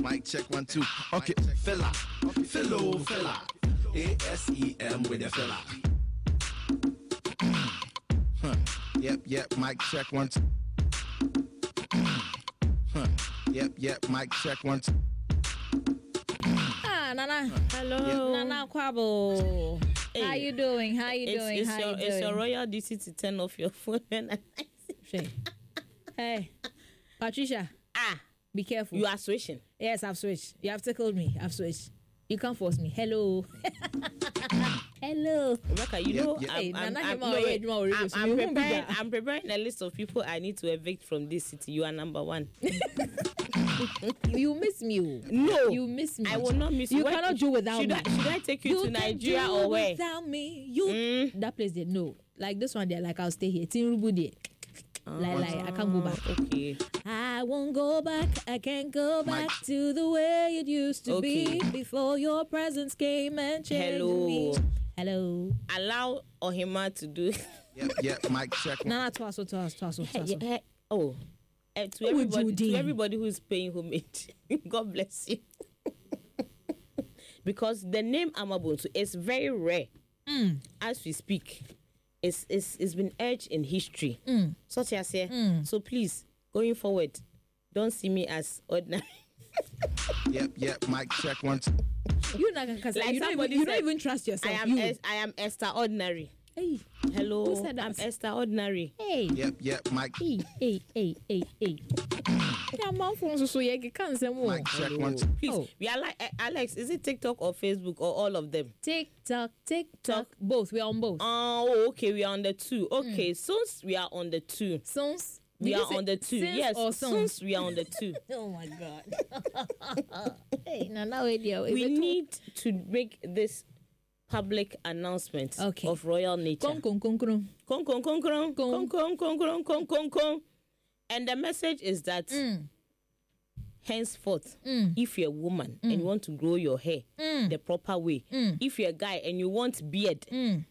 Mic check 1 2. Okay, fella. Fellow fella. ASEM with the fella. Yep, mic check 1 2. Yep, mic check 1 2. Nana. Hello. Nana Kwabo. Hey. How you doing? It's your royal duty to turn off your phone. Hey, Patricia. Be careful. You are switching. Yes, I've switched. You have tickled me. I've switched. You can't force me. Hello. Hello. Rebecca, you know, I'm preparing a list of people I need to evict from this city. You are number one. You miss me. No. You miss me. I will not miss you. You cannot do without me. Should I take you to Nigeria or where? Without me. That place they no. Like this one, they're like, I'll stay here. Tinubu there. Like I can't go back. Okay. I won't go back. I can't go back to the way it used to be before your presence came and changed me. Hello. Allow Ohima to do. Yep. Mic check. Nana, to us. To everybody who is paying homage, God bless you. Because the name Amabuntu is very rare as we speak. It's been etched in history. Such as here. So please, going forward, don't see me as ordinary. Yep, mic check 1 2. You don't even trust yourself. I am extraordinary. Hey. Hello. Who said that? I'm extraordinary. Hey. Yep, mic. Hey. Yeah, man, so you can't say more. Mic check 1 2. Please, we are like Alex. Is it TikTok or Facebook or all of them? TikTok. Both. We are on both. Oh, okay. We are on the 2. Okay, since we are on the 2. Since we are on the 2. Yes, since we are on the 2. Oh my God. Hey, now we need to make this public announcement of royal nature. And the message is that henceforth, if you're a woman and you want to grow your hair the proper way, if you're a guy and you want beard, so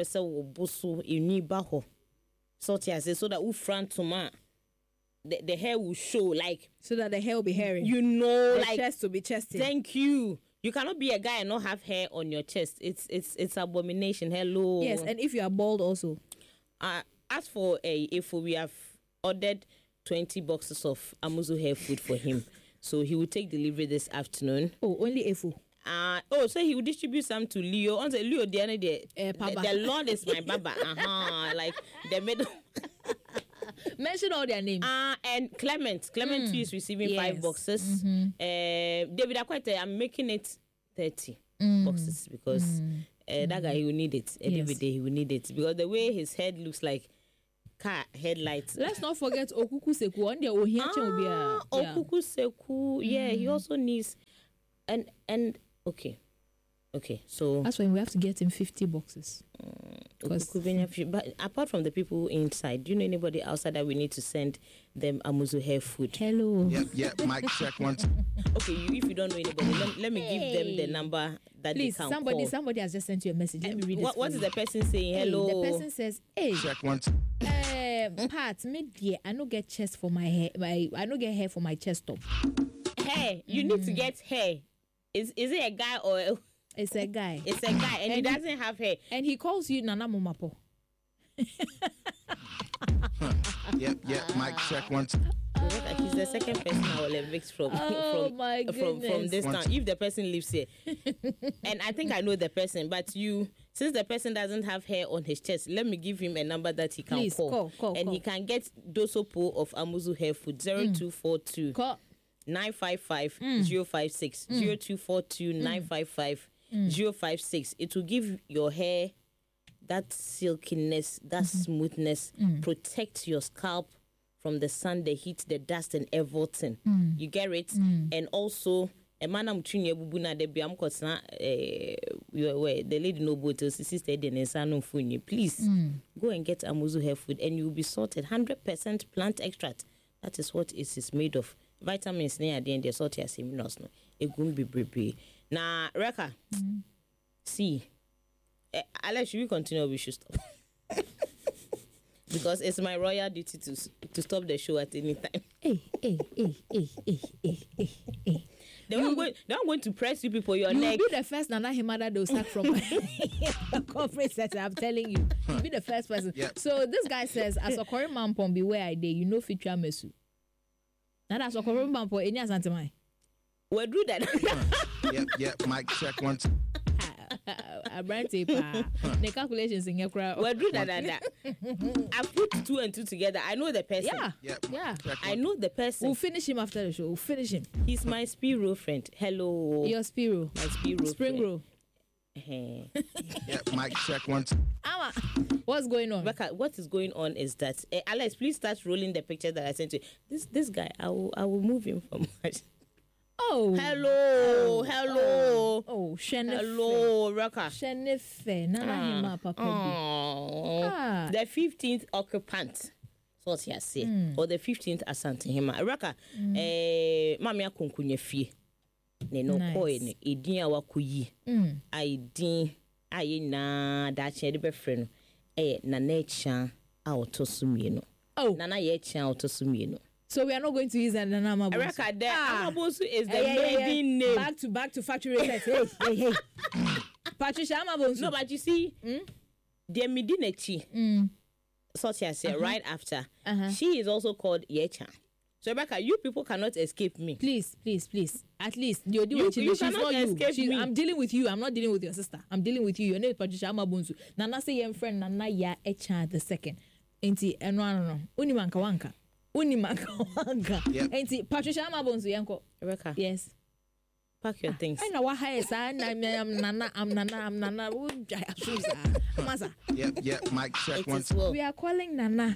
that front to man, the hair will show, like, so that the hair will be hairy. You know, the like chest will be chesty. Thank you. You cannot be a guy and not have hair on your chest. It's abomination. Hello. Yes, and if you are bald also. As for if we have ordered 20 boxes of Amuzu hair food for him, so he will take delivery this afternoon. Oh, only Efu. So he will distribute some to Leo. On the Leo, the Lord is my baba. Like the middle. Mention all their names. And Clement too is receiving 5 boxes. David Akwete, I'm making it 30 boxes because that guy, he will need it every day. He will need it because the way his head looks like car headlights. Let's not forget Okuku Seku on the Okuku Seku. Yeah, he also needs and okay. So that's why we have to get him 50 boxes. But apart from the people inside, do you know anybody outside that we need to send them Amuzu hair food? Hello. Yep. Mic check 1 2. Okay, if you don't know anybody, let me give them the number that please, they can call. Somebody has just sent you a message. Let me read it. What is the person saying? Hello. The person says, "Hey, check 1 2. Pat, I don't get chest for my hair. I don't get hair for my chest top. Hair. You need to get hair. Is it a guy or? It's a guy. It's a guy, and he doesn't have hair. And he calls you Nana Mumapo. Yep. Mic check 1 2. He's the second person I will evict from this town if the person lives here. And I think I know the person, but since the person doesn't have hair on his chest, let me give him a number that he can please, call. He can get Dosopo of Amuzu hair food 0242 955 056 0242 955 056. It will give your hair that silkiness, that smoothness, protect your scalp from the sun, the heat, the dust, and everything. You get it? And also, a man I'm tuning bubuna de biam kosna the lady no boat sister den sanu funyi. Please go and get Amuzu hair food and you'll be sorted. 100% plant extract. That is what it is made of. Vitamins near the end the sort as him no. It won't be brebe. Now, Reka. See. Alex, should we continue or we should stop? Because it's my royal duty to stop the show at any time. Hey. I'm going to press you people your neck. You'll be the first Nana Himada they'll sack from the conference center. I'm telling you. You'll be the first person. Yep. So this guy says, as a Korean mampon, beware I day, you know, feature mesu. Now that's a Korean mampon, any asantamai. We'll do that. Yep. Mic check once. A brand paper. The calculations in your crowd. We'll do that. I put 2 and 2 together. I know the person. Yeah. I know the person. We'll finish him after the show. We'll finish him. He's my Spiro friend. Hello. Your Spiro. My Spiro Spring friend. roll. Mic check once. Ama, what's going on? Rebecca, what is going on is that Alex, please start rolling the picture that I sent you. This guy, I will move him from much. Oh. Hello. Oh, Shenefe. Hello, Rebecca. Shenefe. Nana Hima Papa. The 15th occupant. So what I say. Or the 15th Asante Hima. Rebecca, Mami akunkunye fie. Ne no koi ne edin awakuyi. Aidin aye na da che de befre no. Na necha a otosumieno. Oh. Nana ye cha otosumieno. So we are not going to use Nana Amabosu. Rebecca, there Amabosu is the maiden name. Back to factory reset. Hey. Patricia Amabosu. No, but you see, the Medinechi, Sotia said right after, she is also called Yecha. So Rebecca, you people cannot escape me. Please. At least you're dealing with you She's not cannot you. escape me. I'm dealing with you. I'm not dealing with your sister. I'm dealing with you. Your name is Patricia Amabosu. Nana say your friend Nana ya Echa the second. Enti no. Unimanka. Yep. Enti Patricia Amabosu yanko. Rebecca, Yes. pack your things. I know what I say. I'm Nana. Yep. Mic check It once. is well. We are calling Nana.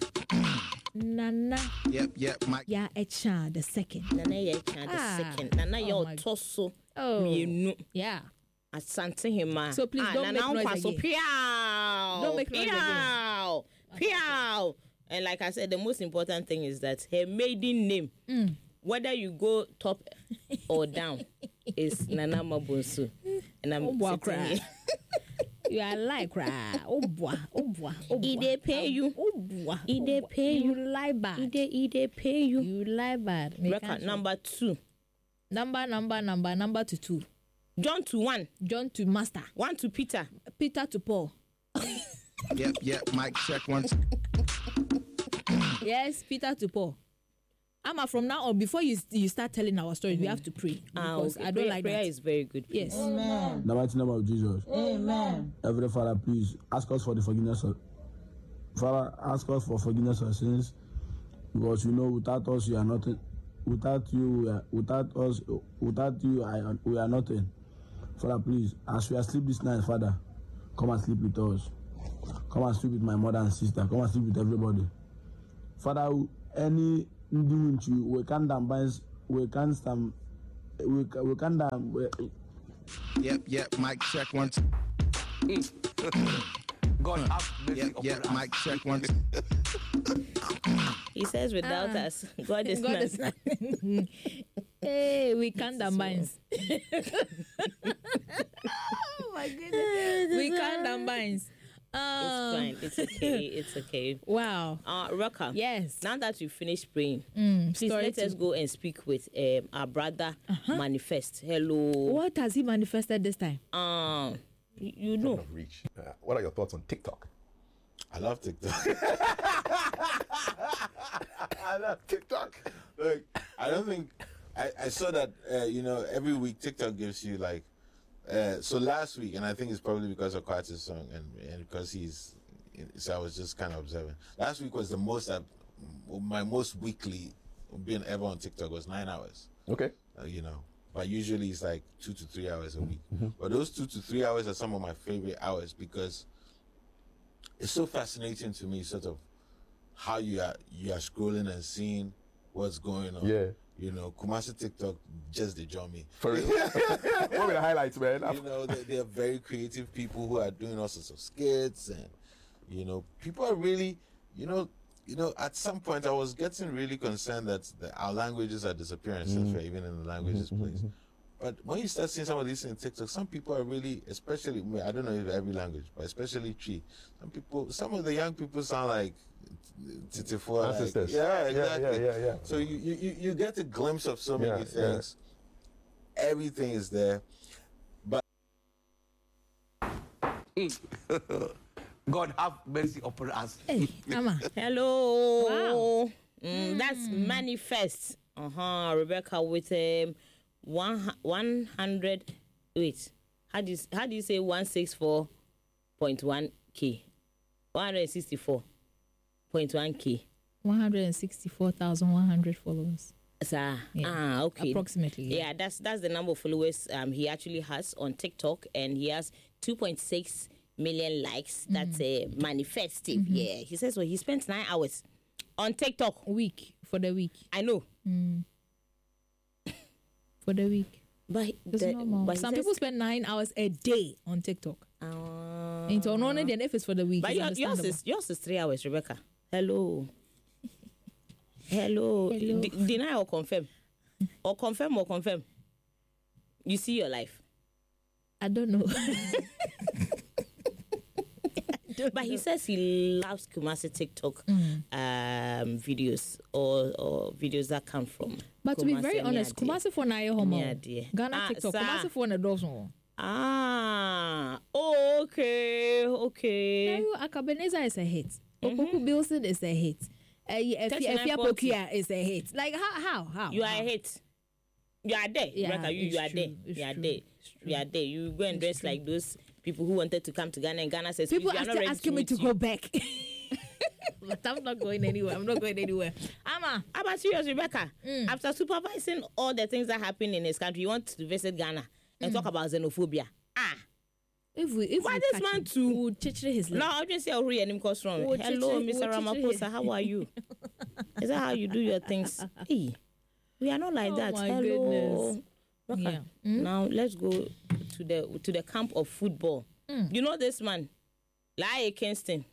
Yep. Mic. Ya Echa the second. Nana Yecha the second. Nana your torso. Mienu. Yeah. Asante Hima. So please don't make noise again. Don't make noise again. Piao. And like I said, the most important thing is that her maiden name, whether you go top or down, is Nana Amabosu. And I'm sitting here. You are like Obwa. They pay you. They pay you. You lie bad. They pay you. You lie bad. Record number 2. Number to 2. John to 1. John to master. 1 to Peter. Peter to Paul. Yep. Mic check once. Yes, Peter to Paul. Ama, from now on, before you start telling our stories, we have to pray. Because I don't like prayer that. Is very good. Yes. Amen. In the mighty name of Jesus. Amen. Heavenly Father, please ask us for the forgiveness of Father, ask us for forgiveness of sins, because you know without us you are nothing. Without you, we are nothing. Father, please, as we are asleep this night, Father, come and sleep with us. Come and sleep with my mother and sister. Come and sleep with everybody. Father, any we can't stand. Yep. Mic check once. God have mercy Yep. Mic check once. He says without us, God is nothing. Hey, we can't combines. Oh my goodness. We can't combines. It's fine. It's okay. Wow. Rocka. Yes. Now that you finished praying, please let us go and speak with our brother Manifest. Hello. What has he manifested this time? You know. Reach. What are your thoughts on TikTok? I love TikTok. I love TikTok. Look, I don't think I saw that. Every week TikTok gives you like. So last week, and I think it's probably because of Carter's song and because so I was just kind of observing. Last week was the most my most weekly being ever on TikTok was 9 hours. Okay. But usually it's like 2 to 3 hours a week. But those 2 to 3 hours are some of my favorite hours because it's so fascinating to me, sort of how you are scrolling and seeing what's going on. Yeah. Kumasi TikTok just they draw me. For real. What were the highlights, man? They're very creative people who are doing all sorts of skits, and people are really, at some point I was getting really concerned that our languages are disappearing since we're even in the languages place. But when you start seeing some of these in TikTok, some people are really, especially, I don't know if every language, but especially Tree. Some of the young people sound like Titifo. Ancestors. Yeah, exactly. Yeah. So you get a glimpse of so many things. everything is there. But God have mercy upon us. Hey, Mama. Hello. Wow. That's Manifest. Rebecca with 100. Wait. How do you say 164.1K? 164.1K. 164,100 followers. Sir. Yeah. Okay. Approximately. Yeah, that's the number of followers he actually has on TikTok, and he has 2.6 million likes. That's Manifestive. Yeah. He says he spent 9 hours on TikTok. For the week. I know. For the week. But some people spend 9 hours a day on TikTok. It's on only then if it's for the week. But yours is 3 hours, Rebecca. Hello. Deny or confirm? Or confirm? You see your life. I don't know. But he says he loves Kumasi TikTok videos or videos that come from. But to be very honest, Kumasi for na homo. Ghana TikTok. Sir. Kumasi for na dozo. Okay. Now Akabeneza is a hit. Opoku Bilson is a hit. Efia Pokia is a hit. Like how? You are a hit. You are there. Yeah, Rebecca, you are there. You are there. You are there. You go and dress like those people who wanted to come to Ghana, and Ghana says people are are not still ready asking to me meet to you. go back. But I'm not going anywhere. Ama. How about serious, Rebecca? After supervising all the things that happen in his country, you want to visit Ghana and talk about xenophobia. If Why we this catch man him, too? we'll chichire his leg. No, I didn't say I'll read him cause wrong. We'll Hello, chichire- Mr. we'll chichire Ramaphosa, how are you? Is that how you do your things? Hey, we are not like Oh that. my Hello. goodness. Rebecca, Yeah. now let's go to the camp of football. You know this man, Lai Kingston.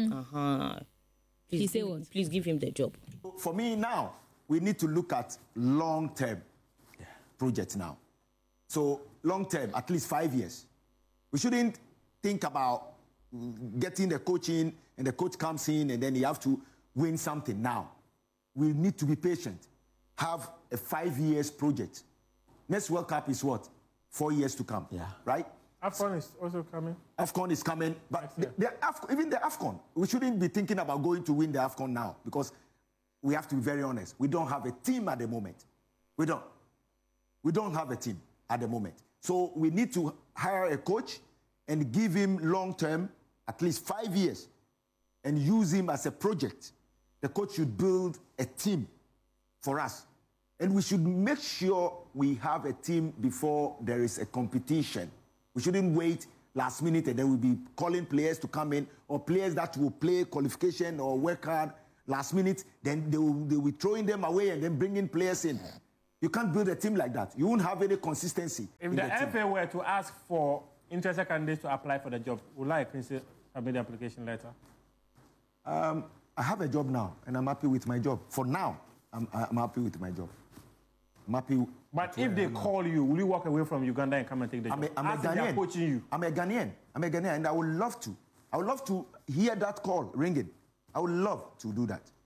He say what? Please give him the job. For me now, we need to look at long-term projects now. So long-term, at least 5 years. We shouldn't think about getting the coach in and the coach comes in and then you have to win something now. We need to be patient. Have a 5 years project. Next World Cup is what? 4 years to come. Yeah. Right? AFCON is also coming. AFCON is coming, but even the AFCON, we shouldn't be thinking about going to win the AFCON now because we have to be very honest. We don't have a team at the moment. We don't have a team at the moment. So we need to hire a coach and give him long-term, at least 5 years, and use him as a project. The coach should build a team for us. And we should make sure we have a team before there is a competition. We shouldn't wait last minute and then we'll be calling players to come in or players that will play qualification or work hard last minute. Then they will be throwing them away and then bringing players in. You can't build a team like that. You won't have any consistency. If the FA were to ask for interested candidates to apply for the job, would I submit the application letter? I have a job now and I'm happy with my job. For now, I'm happy with my job. I'm happy. But if they call you, will you walk away from Uganda and come and take the job? I'm a As if they are Ghanaian. poaching you. I'm a Ghanaian, and I would love to. I would love to hear that call ringing. I would love to do that.